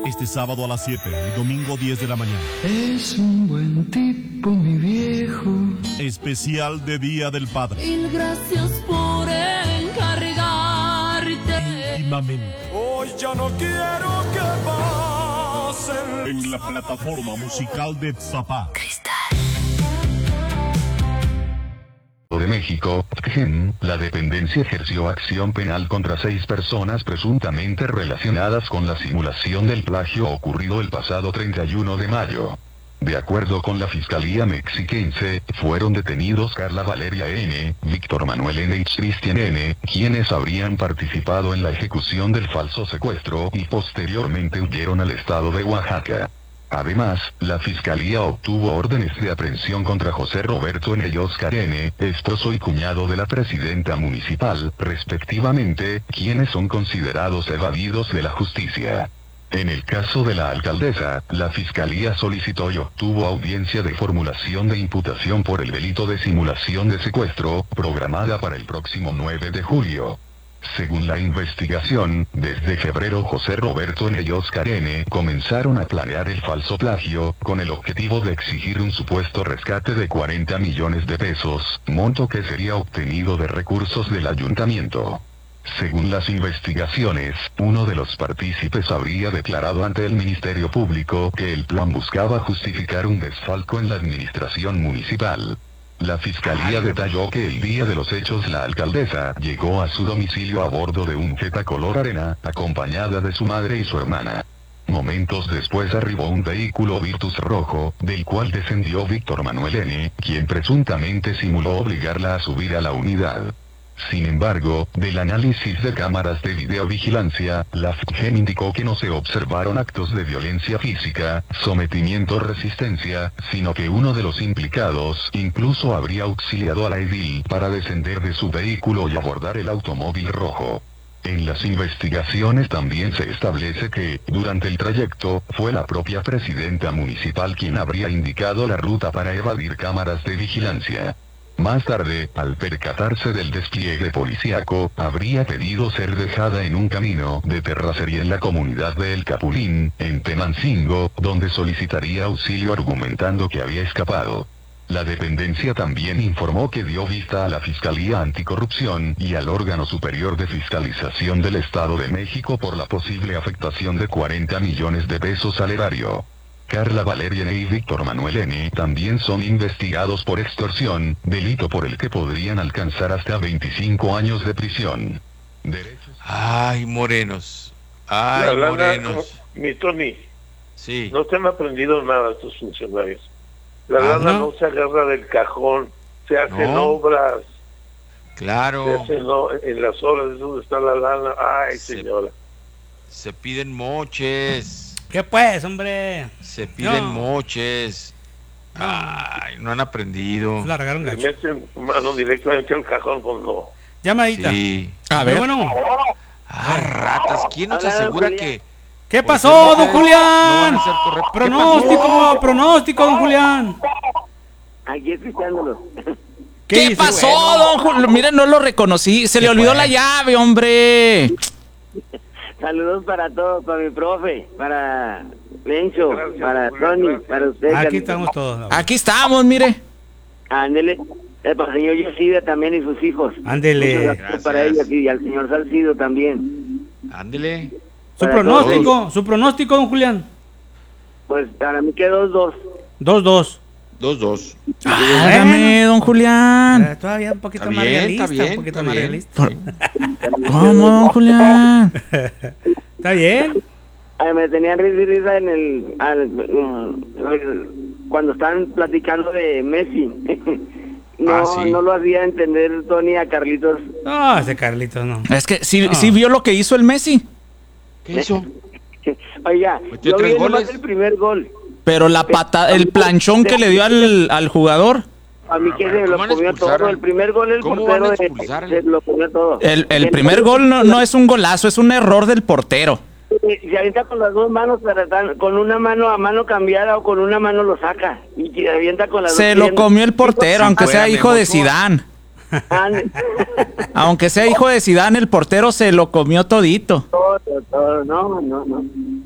Este sábado a las 7 y domingo 10 de la mañana. Es un buen tipo, mi viejo. Especial de Día del Padre. Mil gracias por encargarte. Íntimamente. Hoy ya no quiero que pasen. En la plataforma musical de Tzapá. De México, la dependencia ejerció acción penal contra 6 personas presuntamente relacionadas con la simulación del plagio ocurrido el pasado 31 de mayo. De acuerdo con la Fiscalía Mexiquense, fueron detenidos Carla Valeria N., Víctor Manuel N. y Cristian N., quienes habrían participado en la ejecución del falso secuestro y posteriormente huyeron al estado de Oaxaca. Además, la Fiscalía obtuvo órdenes de aprehensión contra José Roberto N. y Oscar N., esposo y cuñado de la presidenta municipal, respectivamente, quienes son considerados evadidos de la justicia. En el caso de la alcaldesa, la Fiscalía solicitó y obtuvo audiencia de formulación de imputación por el delito de simulación de secuestro, programada para el próximo 9 de julio. Según la investigación, desde febrero José Roberto N. y Oscar N. comenzaron a planear el falso plagio, con el objetivo de exigir un supuesto rescate de 40 millones de pesos, monto que sería obtenido de recursos del ayuntamiento. Según las investigaciones, uno de los partícipes habría declarado ante el Ministerio Público que el plan buscaba justificar un desfalco en la administración municipal. La Fiscalía detalló que el día de los hechos la alcaldesa llegó a su domicilio a bordo de un Jetta color arena, acompañada de su madre y su hermana. Momentos después arribó un vehículo Virtus rojo, del cual descendió Víctor Manuel N., quien presuntamente simuló obligarla a subir a la unidad. Sin embargo, del análisis de cámaras de videovigilancia, la FGEM indicó que no se observaron actos de violencia física, sometimiento o resistencia, sino que uno de los implicados incluso habría auxiliado a la edil para descender de su vehículo y abordar el automóvil rojo. En las investigaciones también se establece que, durante el trayecto, fue la propia presidenta municipal quien habría indicado la ruta para evadir cámaras de vigilancia. Más tarde, al percatarse del despliegue policíaco, habría pedido ser dejada en un camino de terracería en la comunidad de El Capulín, en Tenancingo, donde solicitaría auxilio argumentando que había escapado. La dependencia también informó que dio vista a la Fiscalía Anticorrupción y al órgano superior de fiscalización del Estado de México por la posible afectación de 40 millones de pesos al erario. Carla Valeria N. y Víctor Manuel N. también son investigados por extorsión, delito por el que podrían alcanzar hasta 25 años de prisión. Ay, morenos. Ay, morenos. Mi Tony, Sí. no te han aprendido nada estos funcionarios. La lana no se agarra del cajón, se hacen obras. Claro. Se hacen en las obras, ¿dónde está la lana? Ay, señora. Se piden moches. ¿Qué pues, hombre? Se piden moches. Ay, no han aprendido. Largaron Le gacho. meten mano directamente al cajón cuando... Llamadita. Sí. A ver. Bueno. Ah, ratas. ¿Quién nos asegura que ¿Qué por pasó, ser don mujeres Julián? no van a ser correctos? Pronóstico, don Julián. Aquí escuchándolo. ¿Qué dice, pasó, bueno? don Julio? Miren, no lo reconocí. Se le olvidó la llave, hombre. Saludos para todos, para mi profe, para Lencho, Gracias, para Julián, Tony, gracias. para usted. Aquí Carlitos. estamos todos. Aquí estamos, mire. Ándele. Para el señor Yesida también y sus hijos. Ándele. Muchas gracias para ellos y al señor Salcido también. Ándele. Su Para pronóstico, don Julián. Pues para mí quedó 2. 2-2. 2-2. Hágame, don Julián. Todavía un poquito Está más bien, realista. está bien, Un poquito está más bien. realista. ¿Cómo, don Julián? ¿Está bien? Me tenían risa y risa en cuando estaban platicando de Messi. No lo hacía entender Tony a Carlitos. No, ese Carlitos no. Es que sí vio lo que hizo el Messi. ¿Qué hizo? Oiga, Metió yo 3 vi nomás goles. el primer gol. Pero la patada, el planchón que le dio al jugador. A mí que se lo ¿Cómo van a comió expulsar todo. al- El primer gol, el ¿Cómo van a portero expulsar al- se lo comió todo. El primer gol no es un golazo, es un error del portero. Se avienta con las dos manos, con una mano a mano cambiada o con una mano lo saca. Y se avienta con las dos Se lo piernas. comió el portero, aunque sea Juega hijo de Memo Ochoa. Zidane. Ande. Aunque sea hijo de Zidane, el portero se lo comió todito. Todo, no.